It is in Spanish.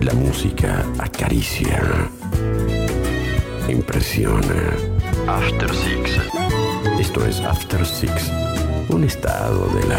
La música acaricia, impresiona. After Six. Esto es After Six, un estado de la